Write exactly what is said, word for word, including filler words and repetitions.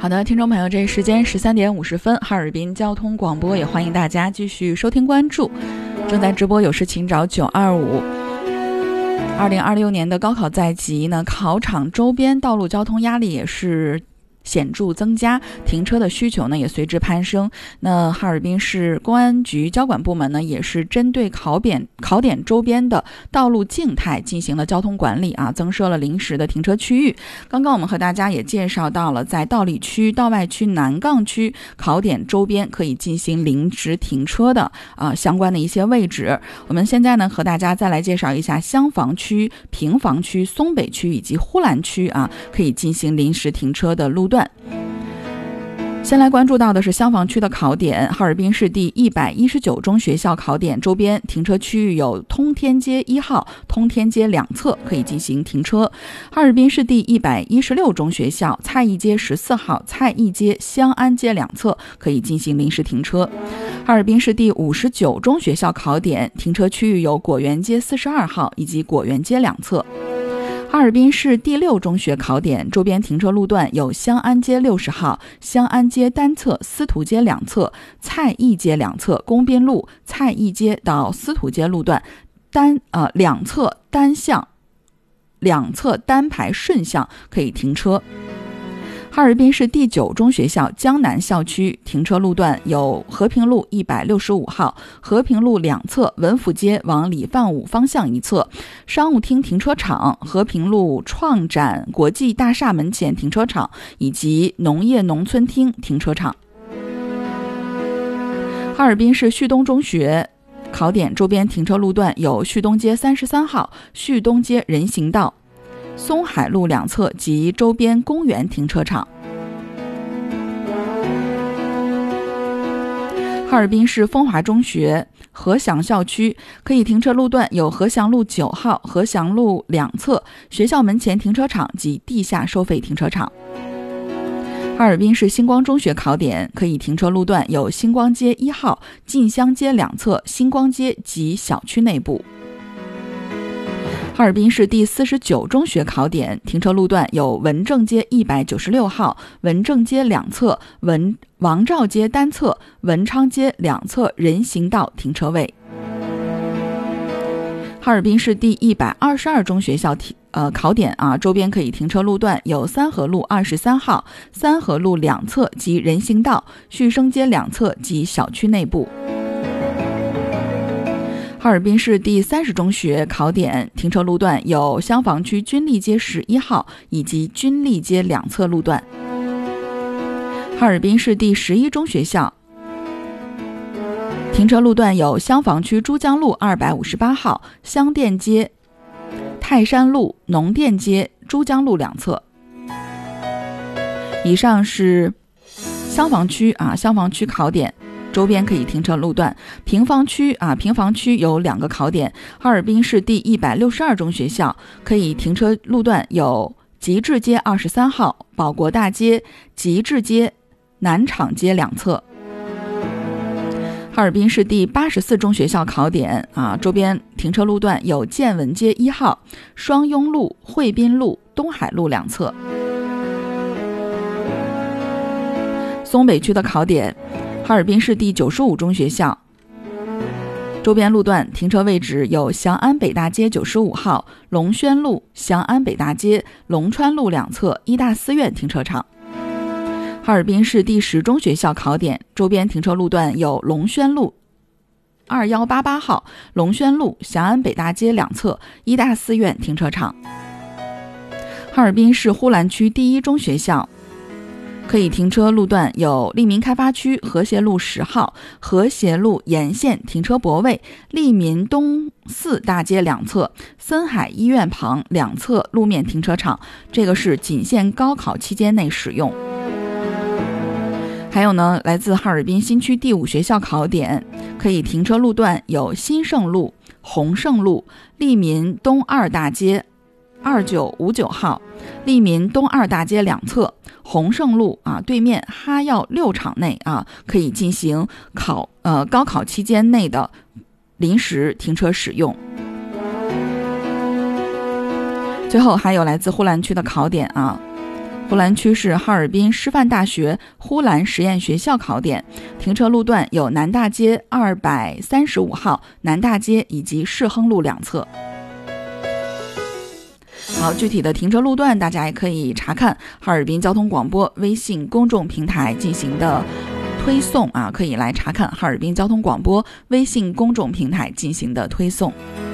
好的，听众朋友，这时间十三点五十分，哈尔滨交通广播也欢迎大家继续收听关注。正在直播有事请找九二五。二零二六年的高考在即呢，考场周边道路交通压力也是显著增加，停车的需求呢也随之攀升。那哈尔滨市公安局交管部门呢也是针对考点考点周边的道路静态进行了交通管理啊，增设了临时的停车区域。刚刚我们和大家也介绍到了，在道里区、道外区、南岗区考点周边可以进行临时停车的啊相关的一些位置。我们现在呢和大家再来介绍一下厢房区、平房区、松北区以及呼兰区啊可以进行临时停车的路段。先来关注到的是厢房区的考点，哈尔滨市第一百一十九中学校考点周边停车区域有通天街一号、通天街两侧可以进行停车。哈尔滨市第一百一十六中学校蔡驿街十四号、蔡驿街、香安街两侧可以进行临时停车。哈尔滨市第五十九中学校考点停车区域有果园街四十二号以及果园街两侧。哈尔滨市第六中学考点周边停车路段有香安街六十号、香安街单侧、司徒街两侧、蔡驿街两侧、工滨路、蔡驿街到司徒街路段单呃两侧单向两侧单排顺向可以停车。哈尔滨市第九中学校江南校区停车路段有和平路一百六十五号、和平路两侧、文福街往李范武方向一侧、商务厅停车场、和平路创展国际大厦门前停车场以及农业农村厅停车场。哈尔滨市旭东中学考点周边停车路段有旭东街三十三号、旭东街人行道、松海路两侧及周边公园停车场。哈尔滨市风华中学和祥校区可以停车路段有和祥路九号、和祥路两侧、学校门前停车场及地下收费停车场。哈尔滨市星光中学考点可以停车路段有星光街一号、晋香街两侧、星光街及小区内部。哈尔滨市第四十九中学考点停车路段有文正街一百九十六号、文正街两侧、文王兆街单侧、文昌街两侧人行道停车位。哈尔滨市第一百二十二中学校停呃考点啊，周边可以停车路段有三河路二十三号、三河路两侧及人行道、旭升街两侧及小区内部。哈尔滨市第三十中学考点停车路段有厢房区军力街十一号以及军力街两侧路段。哈尔滨市第十一中学校停车路段有厢房区珠江路二百五十八号、香店街、泰山路、农店街、珠江路两侧。以上是厢房区啊，厢房区考点周边可以停车路段。平房区啊，平房区有两个考点，哈尔滨市第一百六十二中学校可以停车路段有吉志街二十三号、保国大街、吉志街、南厂街两侧。哈尔滨市第八十四中学校考点啊，周边停车路段有建文街一号、双雍路、汇滨路、东海路两侧。松北区的考点，哈尔滨市第九十五中学校周边路段停车位置有祥安北大街九十五号、龙轩路、祥安北大街、龙川路两侧医大寺院停车场。哈尔滨市第十中学校考点周边停车路段有龙轩路二一八八号、龙轩路、祥安北大街两侧医大寺院停车场。哈尔滨市呼兰区第一中学校可以停车路段有利民开发区和谐路十号、和谐路沿线停车泊位、利民东四大街两侧、森海医院旁两侧路面停车场，这个是仅限高考期间内使用。还有呢，来自哈尔滨新区第五学校考点可以停车路段有新盛路、宏盛路、利民东二大街二九五九号、利民东二大街两侧、宏盛路啊对面哈药六厂内啊，可以进行考呃高考期间内的临时停车使用。最后还有来自呼兰区的考点啊， 呼兰区是哈尔滨师范大学呼兰实验学校考点，停车路段有南大街二百三十五号、南大街以及市亨路两侧。好，具体的停车路段大家也可以查看哈尔滨交通广播微信公众平台进行的推送啊，可以来查看哈尔滨交通广播微信公众平台进行的推送。